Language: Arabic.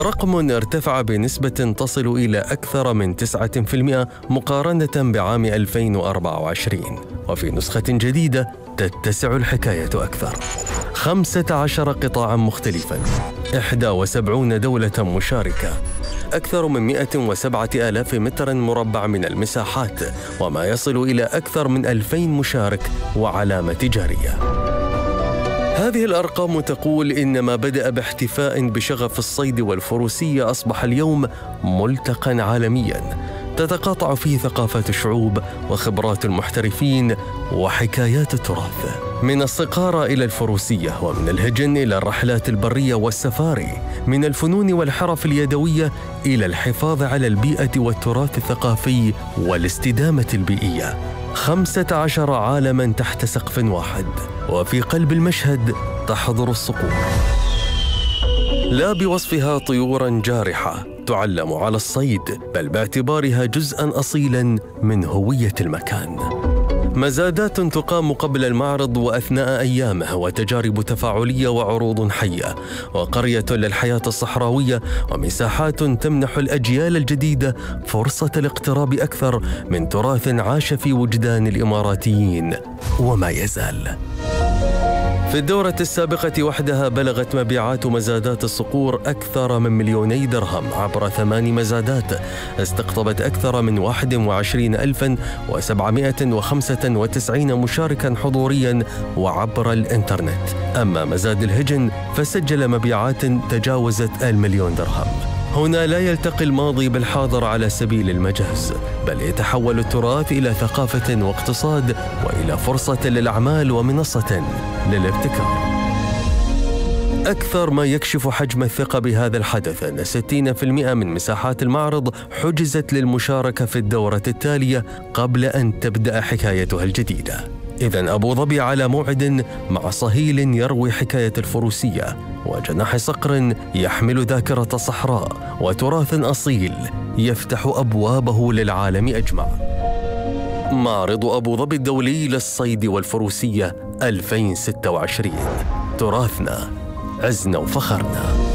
رقم ارتفع بنسبة تصل إلى أكثر من 9% مقارنة بعام 2024، وفي نسخة جديدة تتسع الحكاية أكثر. 15 قطاعاً مختلفاً، 71 دولة مشاركة، أكثر من 107,000 متر مربع من المساحات، وما يصل إلى أكثر من 2000 مشارك وعلامة تجارية. هذه الأرقام تقول إن ما بدأ باحتفاء بشغف الصيد والفروسية أصبح اليوم ملتقى عالمياً تتقاطع فيه ثقافات الشعوب وخبرات المحترفين وحكايات التراث. من الصقارة إلى الفروسية، ومن الهجن إلى الرحلات البرية والسفاري، من الفنون والحرف اليدوية إلى الحفاظ على البيئة والتراث الثقافي والاستدامة البيئية. 15 عالماً تحت سقف واحد، وفي قلب المشهد تحضر الصقور، لا بوصفها طيوراً جارحة تعلم على الصيد، بل باعتبارها جزءاً أصيلاً من هوية المكان. مزادات تقام قبل المعرض وأثناء أيامه، وتجارب تفاعلية وعروض حية، وقرية للحياة الصحراوية، ومساحات تمنح الأجيال الجديدة فرصة الاقتراب أكثر من تراث عاش في وجدان الإماراتيين وما يزال. في الدورة السابقة وحدها بلغت مبيعات مزادات الصقور أكثر من 2,000,000 درهم عبر 8 مزادات استقطبت أكثر من 21,795 مشاركاً حضورياً وعبر الإنترنت. أما مزاد الهجن فسجل مبيعات تجاوزت 1,000,000 درهم. هنا لا يلتقي الماضي بالحاضر على سبيل المجاز، بل يتحول التراث إلى ثقافة واقتصاد، وإلى فرصة للأعمال ومنصة للابتكار. أكثر ما يكشف حجم الثقة بهذا الحدث أن 60% من مساحات المعرض حجزت للمشاركة في الدورة التالية قبل أن تبدأ حكايتها الجديدة. إذن أبو ظبي على موعد مع صهيل يروي حكاية الفروسية، وجناح صقر يحمل ذاكرة الصحراء، وتراث أصيل يفتح أبوابه للعالم أجمع. معرض أبو ظبي الدولي للصيد والفروسية 2026، تراثنا، عزنا وفخرنا.